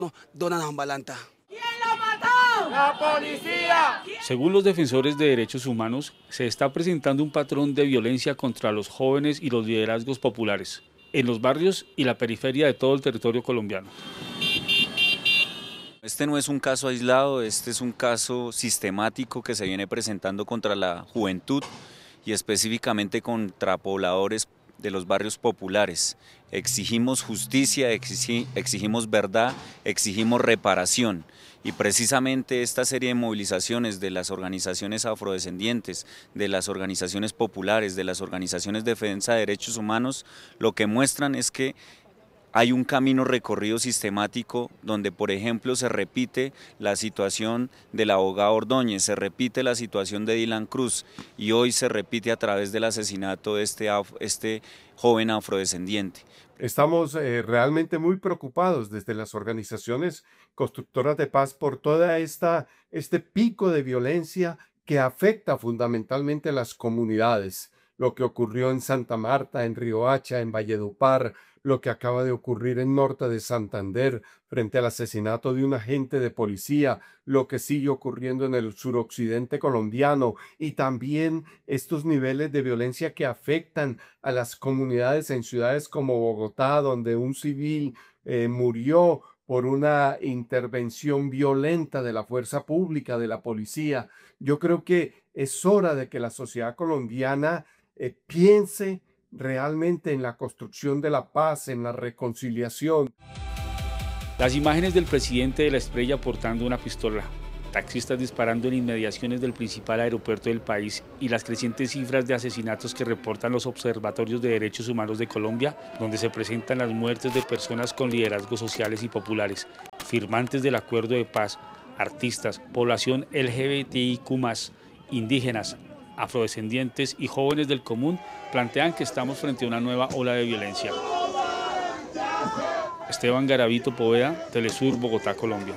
Dona Ambalanta. ¿Quién lo mató? ¡La policía! Según los defensores de derechos humanos, se está presentando un patrón de violencia contra los jóvenes y los liderazgos populares, en los barrios y la periferia de todo el territorio colombiano. Este no es un caso aislado, este es un caso sistemático que se viene presentando contra la juventud y específicamente contra pobladores de los barrios populares. Exigimos justicia, exigimos verdad, exigimos reparación. Y precisamente esta serie de movilizaciones de las organizaciones afrodescendientes, de las organizaciones populares, de las organizaciones de defensa de derechos humanos, lo que muestran es que hay un camino recorrido sistemático donde, por ejemplo, se repite la situación del abogado Ordóñez, se repite la situación de Dylan Cruz y hoy se repite a través del asesinato de este joven afrodescendiente. Estamos realmente muy preocupados desde las organizaciones constructoras de paz por toda este pico de violencia que afecta fundamentalmente a las comunidades. Lo que ocurrió en Santa Marta, en Riohacha, en Valledupar, lo que acaba de ocurrir en Norte de Santander frente al asesinato de un agente de policía, lo que sigue ocurriendo en el suroccidente colombiano y también estos niveles de violencia que afectan a las comunidades en ciudades como Bogotá, donde un civil murió por una intervención violenta de la fuerza pública, de la policía. Yo creo que es hora de que la sociedad colombiana piense realmente en la construcción de la paz, en la reconciliación. Las imágenes del presidente de la Estrella portando una pistola, taxistas disparando en inmediaciones del principal aeropuerto del país y las crecientes cifras de asesinatos que reportan los observatorios de derechos humanos de Colombia, donde se presentan las muertes de personas con liderazgos sociales y populares, firmantes del acuerdo de paz, artistas, población LGBTIQ+, indígenas, afrodescendientes y jóvenes del común, plantean que estamos frente a una nueva ola de violencia. Esteban Garavito Poveda, Telesur, Bogotá, Colombia.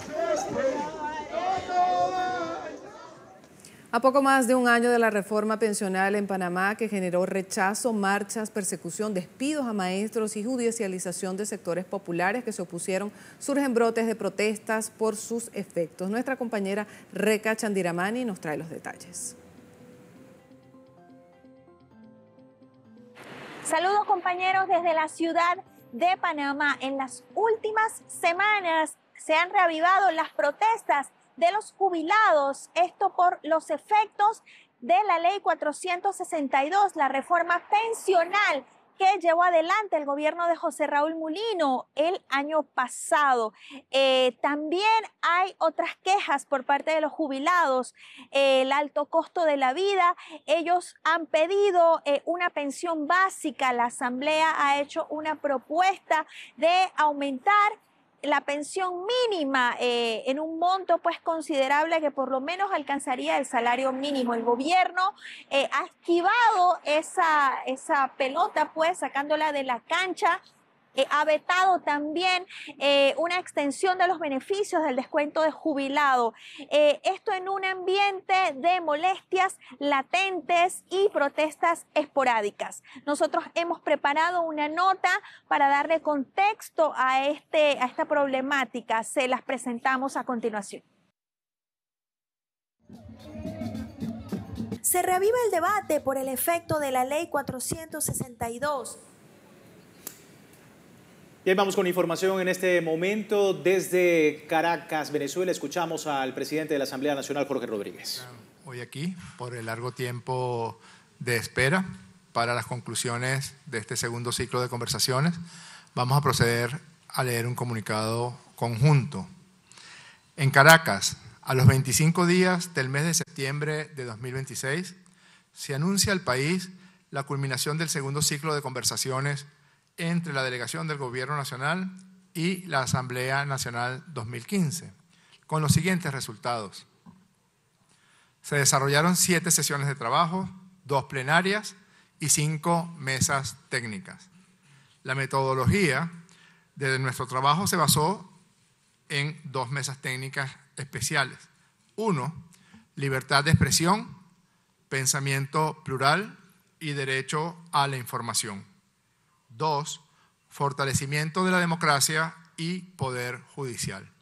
A poco más de un año de la reforma pensional en Panamá, que generó rechazo, marchas, persecución, despidos a maestros y judicialización de sectores populares que se opusieron, surgen brotes de protestas por sus efectos. Nuestra compañera Reca Chandiramani nos trae los detalles. Saludos compañeros desde la ciudad de Panamá. En las últimas semanas se han reavivado las protestas de los jubilados, esto por los efectos de la ley 462, la reforma pensional que llevó adelante el gobierno de José Raúl Mulino el año pasado. También hay otras quejas por parte de los jubilados, el alto costo de la vida. Ellos han pedido una pensión básica. La Asamblea ha hecho una propuesta de aumentar la pensión mínima en un monto pues considerable que por lo menos alcanzaría el salario mínimo. El gobierno ha esquivado esa pelota pues sacándola de la cancha. Ha vetado también una extensión de los beneficios del descuento de jubilado. Esto en un ambiente de molestias latentes y protestas esporádicas. Nosotros hemos preparado una nota para darle contexto a esta problemática. Se las presentamos a continuación. Se reaviva el debate por el efecto de la ley 462. Bien, vamos con información en este momento desde Caracas, Venezuela. Escuchamos al presidente de la Asamblea Nacional, Jorge Rodríguez. Hoy aquí, por el largo tiempo de espera para las conclusiones de este segundo ciclo de conversaciones, vamos a proceder a leer un comunicado conjunto. En Caracas, a los 25 días del mes de septiembre de 2026, se anuncia al país la culminación del segundo ciclo de conversaciones entre la Delegación del Gobierno Nacional y la Asamblea Nacional 2015, con los siguientes resultados. Se desarrollaron 7 sesiones de trabajo, 2 plenarias y 5 mesas técnicas. La metodología de nuestro trabajo se basó en 2 mesas técnicas especiales. 1, libertad de expresión, pensamiento plural y derecho a la información. 2, fortalecimiento de la democracia y Poder Judicial.